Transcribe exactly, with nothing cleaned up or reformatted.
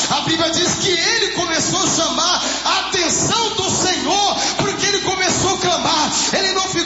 A Bíblia diz que ele começou a chamar a atenção do Senhor, porque ele começou a clamar. Ele não